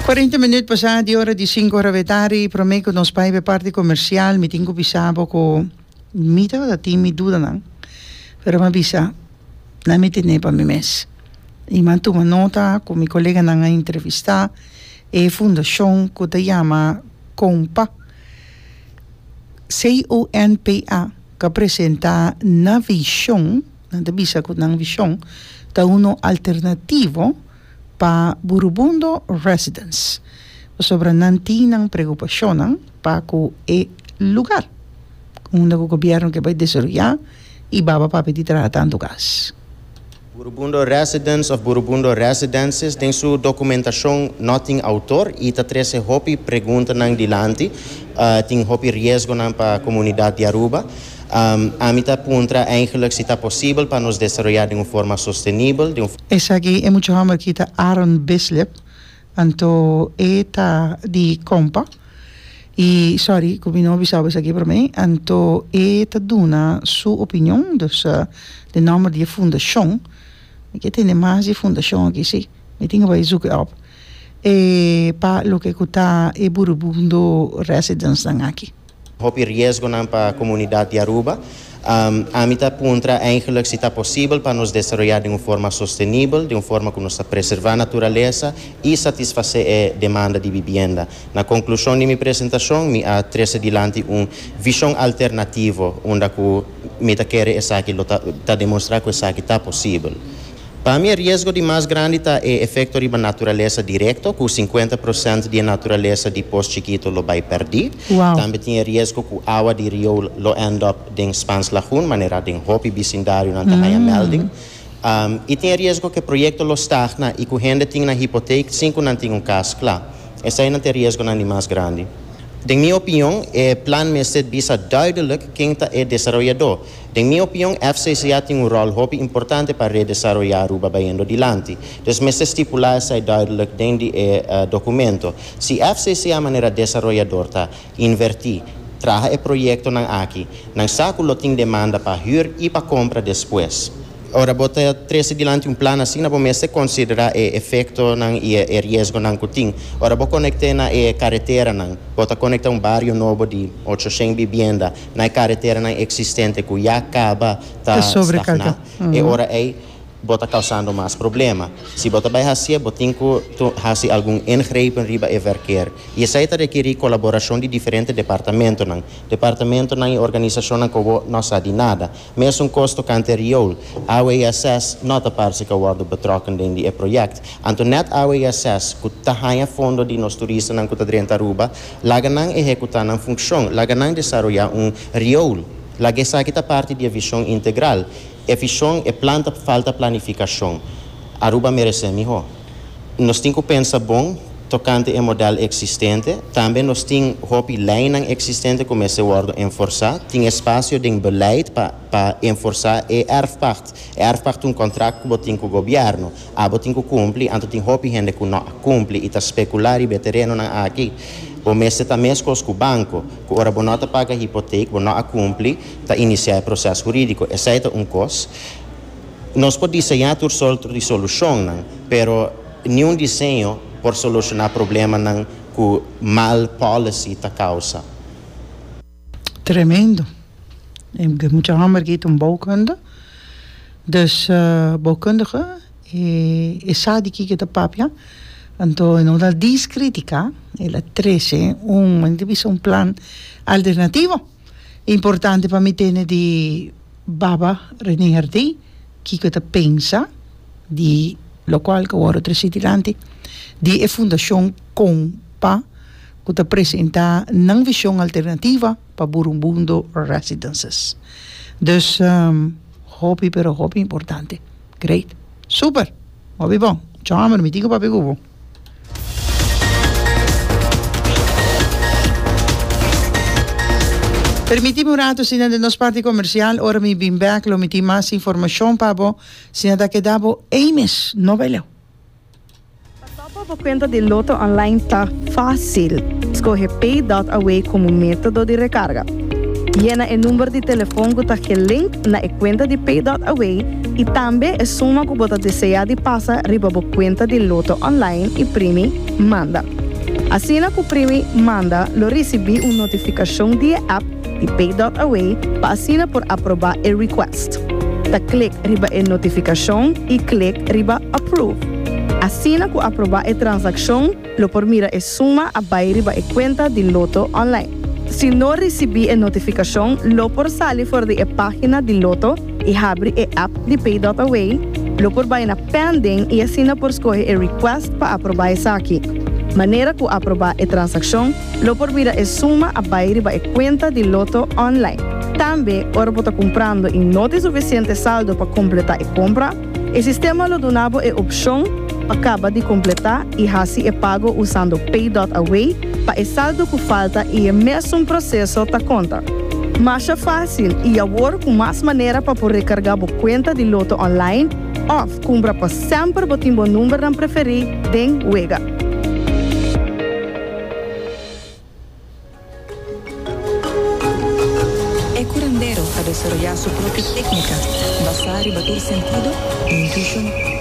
40 minutos passati, ora di 5 ore vetari, prometto non spai per parte commerciale, mi tengo bisabo con mita da timi dudanan. Però ma bisa, na mi tenne pa mi mes. I mantu una nota con mi collega nanga intervista e fondazione che si chiama COMPA, CONPA, che presenta una visione, na bisa con una visione da uno alternativo pa Burubundu residents. Sobre nantinang preocupación pa ku e lugar. Un gobierno que va a desarrollar y va a pedir tratando gas. Burubundu residents of Burubundu residences tem sua documentação noting autor e tá treze hopi pergunta nang dilanti, tem hopi riesgo nang pa comunidade de Aruba. A mim puntra eigenlijk se está possível para nos desarrollar de uma forma sustentável. Essa aqui é muito hammer que está Aaron Bislip, então eta de compa e sorry, como não bisava isso aqui para mim, então eta dona sua opinião dus de nome de fundação, que tem mais de fundação aqui sim, me tenho vai zoeken op, e para o que está e Burubundu residents aqui. Hopi riesgo para a comunidade de Aruba. A mim puntra eigenlijk se está possível para nos desarrollar de uma forma sustentável, de uma forma que nos preservar a natureza e satisfazer a demanda de vivenda. Na conclusão de minha apresentação, me trouxe adiante visão alternativa, onde me quer demonstrar que isso está possível. Para mim, o risco de mais grande é o efeito da natureza direto, com 50% da natureza de pós chiquito lo vai perder. Wow. Também tem o risco que a água de rio lo end up em Spans Lagoon, maneira de hopi bicindário não tem a melding. E tem o risco que o projeto lo stagna e que a gente tem na hipoteca, sem que não tenha caso claro. Esse aí não tem risco não é mais grande. In minha opinião, o plano mestre bisa duidelijk quem é desenvolvedor. In minha opinião, FCCA tem rol muito importante para redesarrollar Aruba baindo dilante. Dus mestre estipular essa duidelijk dentro do documento. Se FCCA maneira desenvolvedor tá invertir, traga o projeto nang aqui, nang saco lo tem demanda para hyr e para compra depois. Ora, bota treze dilante plano assim, na bomesta considerar o efeito e risco não que Ora, vou conectar na carretera bota conectar bairro novo de 800 vivienda na carretera existente que já acaba tá estagnar. E ora bota causando mais problema. Se bota vai fazer, botem que algum ingrepen riba e verkeer. E isso aí requer colaboração de diferentes departamentos e organização que não sabe nada. Mesmo custo anterior, a AWSS não está parte que wordt betrokken in die projeto. Então net a AWSS que está ganhando fundo de nos turistas que está dentro Aruba, laga não executar a função, laga não desarrollar riol, laga essa aqui parte da visão integral. A visão é planta falta planificação. Aruba merece melhor. Nós temos que pensar bom tocante ao modelo existente. Também nós temos hopi lijnen existente como esse worden enforçar. Tem espaço de beleid para enforçar e erfpacht. Erfpacht é contrato que tem com o governo. Tem que cumprir. Então tem hopi gente que não cumpre e está especular e terreno aqui. O mês também com o banco, que ora bonota paga a hipoteca, bonota cumpre, está iniciar o processo jurídico. Esse é custo. Nós podemos desenhar por solto de solução, mas nenhum desenho por solucionar problema que mal policy está causa. Tremendo. Ik moet je hammer geven bouwkunde. Dus bouwkundige is die kijken de papia. Então, não dá descrítica, ela traz um plano alternativo. Importante para mim ter de Baba René Hardy, que pensa de local que agora presidente de a Fundação COMPA, que apresenta uma visão alternativa para Burubundu residences. Dus, hobby importante. Great. Super. Hobby bom. Tchau, me digo para pegar. Permitiamo un rato, sino del nostro parte commerciale, ora mi bin back, lo metti más información, pabo, sino da che davo Ames, novelo. Dopo por conta de Loto Online tá fácil. Escolhe Pay.away como método de recarga. Llena o número de telefone que está link na conta de Pay.away e também a suma que você deseja de passar riba a conta de Loto Online e primi manda. Assim na Cuprimi manda, lo recebi uma notificação dia app de Pay.Away para assina por aprovar o request. Da clique riba a notificação e clique riba approve. Assina ku aprovar a transação, lo por mira a suma a vai riba a conta de Loto online. Se não recebi a notificação, lo por sali for de a página de Loto e abre a app de Pay.Away, lo por vai na pending e assina por escolher a request para aprovar essa aqui. Maneira ku aprovar a transação, lo por mira a suma a vai riba a conta de Loto online. Também, ora por comprando e não tem suficiente saldo para completar a compra, o sistema lo donava a opção acaba de completar e assim é pago usando Pay.Away para o saldo que falta e é mesmo processo da conta. Mais fácil e agora com mais maneira para poder recarregar a conta de Loto online ou compra para sempre o timbo número não preferir den Wega. É curandero a desarrollar su propia técnica, basada en batir sentido e intuición.